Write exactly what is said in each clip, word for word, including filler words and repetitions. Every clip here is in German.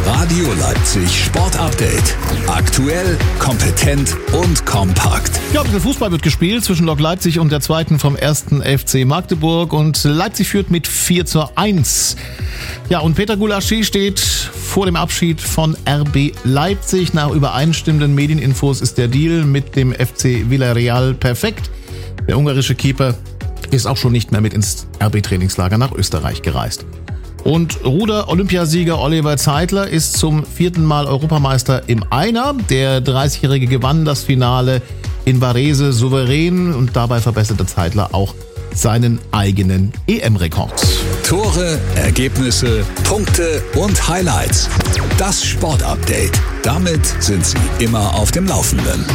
Radio Leipzig Sport Update. Aktuell, kompetent und kompakt. Ja, ein bisschen Fußball wird gespielt zwischen Lok Leipzig und der zweiten vom ersten F C Magdeburg. Und Leipzig führt mit vier zu eins. Ja, und Peter Gulaschi steht vor dem Abschied von R B Leipzig. Nach übereinstimmenden Medieninfos ist der Deal mit dem F C Villarreal perfekt. Der ungarische Keeper ist auch schon nicht mehr mit ins R B-Trainingslager nach Österreich gereist. Und Ruder-Olympiasieger Oliver Zeitler ist zum vierten Mal Europameister im Einer. Der dreißigjährige gewann das Finale in Varese souverän und dabei verbesserte Zeitler auch seinen eigenen E M-Rekord. Tore, Ergebnisse, Punkte und Highlights. Das Sportupdate. Damit sind Sie immer auf dem Laufenden.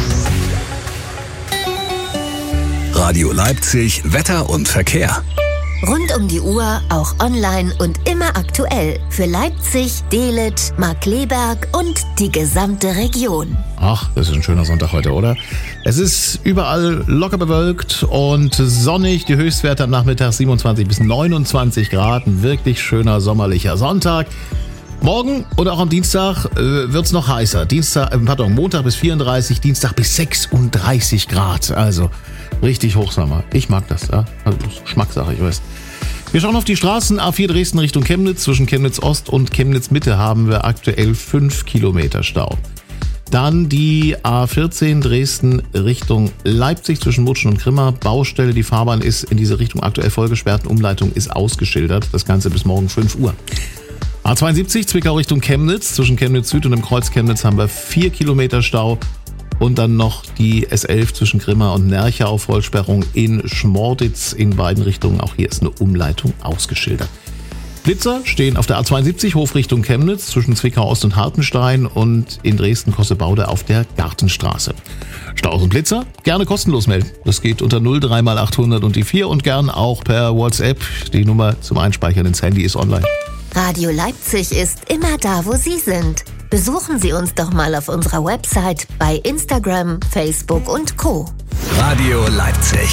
Radio Leipzig, Wetter und Verkehr. Rund um die Uhr, auch online und immer aktuell. Für Leipzig, Dehlet, Markkleeberg und die gesamte Region. Ach, das ist ein schöner Sonntag heute, oder? Es ist überall locker bewölkt und sonnig. Die Höchstwerte am Nachmittag siebenundzwanzig bis neunundzwanzig Grad. Ein wirklich schöner sommerlicher Sonntag. Morgen oder auch am Dienstag äh, wird's noch heißer. Dienstag, äh, pardon, Montag bis vierunddreißig, Dienstag bis sechsunddreißig Grad. Also richtig Hochsommer. Ich mag das, ja. Also, Geschmackssache, ich weiß. Wir schauen auf die Straßen. A vier Dresden Richtung Chemnitz. Zwischen Chemnitz Ost und Chemnitz Mitte haben wir aktuell fünf Kilometer Stau. Dann die A vierzehn Dresden Richtung Leipzig zwischen Mutschen und Grimma. Baustelle, die Fahrbahn ist in diese Richtung aktuell vollgesperrt. Umleitung ist ausgeschildert. Das Ganze bis morgen fünf Uhr. A zweiundsiebzig Zwickau Richtung Chemnitz. Zwischen Chemnitz Süd und dem Kreuz Chemnitz haben wir vier Kilometer Stau. Und dann noch die S elf zwischen Grimma und Nerchau, Vollsperrung in Schmorditz in beiden Richtungen. Auch hier ist eine Umleitung ausgeschildert. Blitzer stehen auf der A zweiundsiebzig Hof Richtung Chemnitz zwischen Zwickau Ost und Hartenstein und in Dresden-Kossebaude auf der Gartenstraße. Staus und Blitzer gerne kostenlos melden. Das geht unter null drei mal achthundert und die vier und gern auch per WhatsApp. Die Nummer zum Einspeichern ins Handy ist online. Radio Leipzig ist immer da, wo Sie sind. Besuchen Sie uns doch mal auf unserer Website, bei Instagram, Facebook und Co. Radio Leipzig.